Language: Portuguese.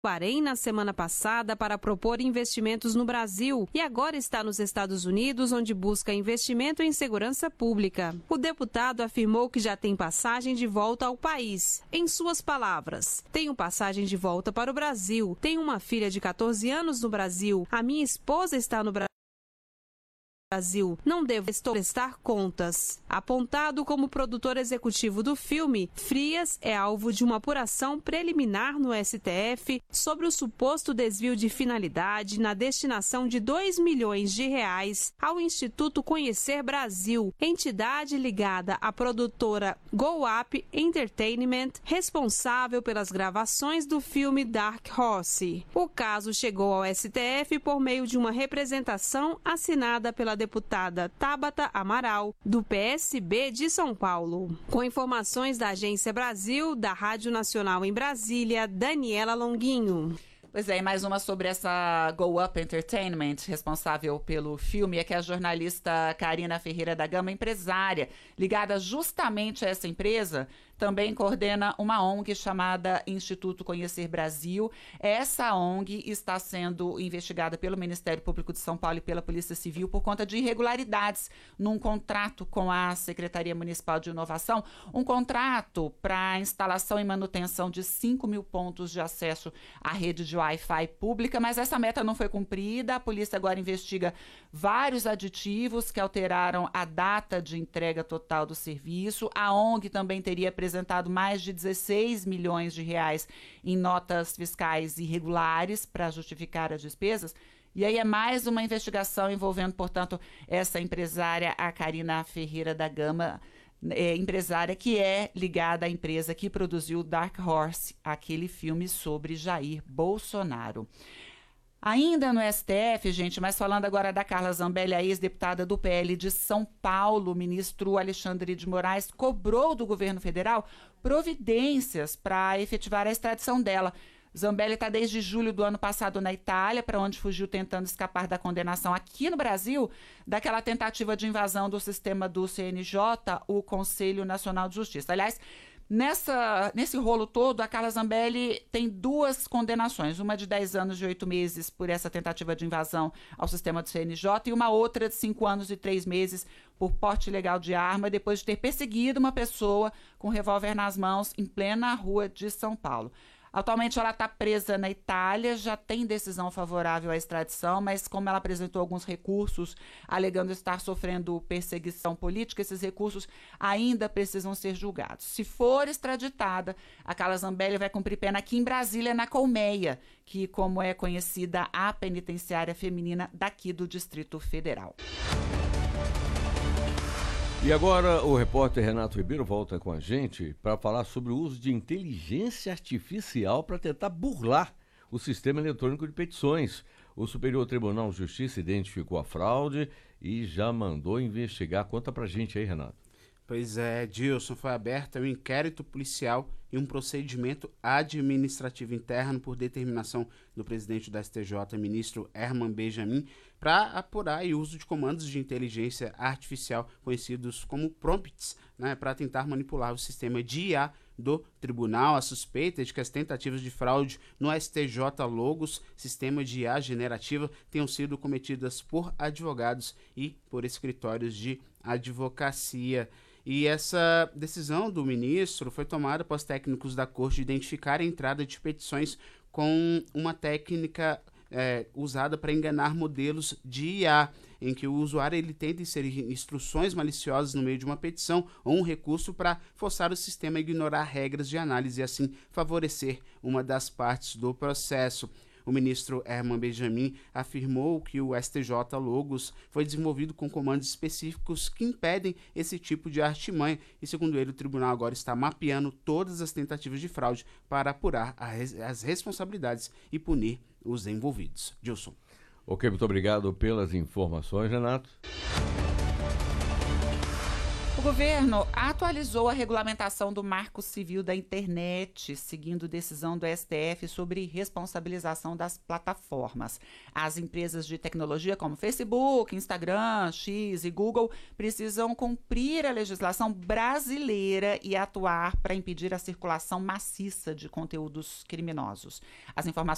Bahrein na semana passada para propor investimentos no Brasil e agora está nos Estados Unidos, onde busca investimento em segurança pública. O deputado afirmou que já tem passagem de volta ao país. Em suas palavras, tenho passagem de volta para o Brasil, tenho uma filha de 14 anos no Brasil, a minha esposa está no Brasil. Não devo prestar contas. Apontado como produtor executivo do filme, Frias é alvo de uma apuração preliminar no STF sobre o suposto desvio de finalidade na destinação de R$2 milhões ao Instituto Conhecer Brasil, entidade ligada à produtora Go Up Entertainment, responsável pelas gravações do filme Dark Horse. O caso chegou ao STF por meio de uma representação assinada pela deputada Tabata Amaral, do PSB de São Paulo. Com informações da Agência Brasil, da Rádio Nacional em Brasília, Daniela Longuinho. Pois é, e mais uma sobre essa Go Up Entertainment, responsável pelo filme, é que a jornalista Karina Ferreira da Gama, empresária, ligada justamente a essa empresa, também coordena uma ONG chamada Instituto Conhecer Brasil. Essa ONG está sendo investigada pelo Ministério Público de São Paulo e pela Polícia Civil por conta de irregularidades num contrato com a Secretaria Municipal de Inovação, um contrato para instalação e manutenção de 5 mil pontos de acesso à rede de Wi-Fi pública, mas essa meta não foi cumprida. A polícia agora investiga vários aditivos que alteraram a data de entrega total do serviço. A ONG também teria apresentado mais de R$16 milhões em notas fiscais irregulares para justificar as despesas. E aí é mais uma investigação envolvendo, portanto, essa empresária, a Karina Ferreira da Gama, empresária que é ligada à empresa que produziu Dark Horse, aquele filme sobre Jair Bolsonaro. Ainda no STF, gente, mas falando agora da Carla Zambelli, a ex-deputada do PL de São Paulo, o ministro Alexandre de Moraes cobrou do governo federal providências para efetivar a extradição dela. Zambelli está desde julho do ano passado na Itália, para onde fugiu tentando escapar da condenação aqui no Brasil, daquela tentativa de invasão do sistema do CNJ, o Conselho Nacional de Justiça. Aliás, nesse rolo todo, a Carla Zambelli tem duas condenações, uma de 10 anos e 8 meses por essa tentativa de invasão ao sistema do CNJ e uma outra de 5 anos e 3 meses por porte ilegal de arma, depois de ter perseguido uma pessoa com um revólver nas mãos em plena rua de São Paulo. Atualmente ela está presa na Itália, já tem decisão favorável à extradição, mas como ela apresentou alguns recursos alegando estar sofrendo perseguição política, esses recursos ainda precisam ser julgados. Se for extraditada, a Carla Zambelli vai cumprir pena aqui em Brasília, na Colmeia, que como é conhecida a penitenciária feminina daqui do Distrito Federal. E agora o repórter Renato Ribeiro volta com a gente para falar sobre o uso de inteligência artificial para tentar burlar o sistema eletrônico de petições. O Superior Tribunal de Justiça identificou a fraude e já mandou investigar. Conta pra gente aí, Renato. Pois é, Dilson, foi aberto um inquérito policial e um procedimento administrativo interno por determinação do presidente do STJ, ministro Herman Benjamin, para apurar o uso de comandos de inteligência artificial, conhecidos como prompts, para tentar manipular o sistema de IA do tribunal. A suspeita é de que as tentativas de fraude no STJ Logos, sistema de IA generativa, tenham sido cometidas por advogados e por escritórios de advocacia. E essa decisão do ministro foi tomada após técnicos da corte identificar a entrada de petições com uma técnica usada para enganar modelos de IA, em que o usuário ele tenta inserir instruções maliciosas no meio de uma petição ou um recurso para forçar o sistema a ignorar regras de análise e assim favorecer uma das partes do processo. O ministro Herman Benjamin afirmou que o STJ Logos foi desenvolvido com comandos específicos que impedem esse tipo de artimanha e, segundo ele, o tribunal agora está mapeando todas as tentativas de fraude para apurar as responsabilidades e punir os envolvidos. Gilson. Ok, muito obrigado pelas informações, Renato. O governo atualizou a regulamentação do Marco Civil da Internet, seguindo decisão do STF sobre responsabilização das plataformas. As empresas de tecnologia como Facebook, Instagram, X e Google precisam cumprir a legislação brasileira e atuar para impedir a circulação maciça de conteúdos criminosos. As informações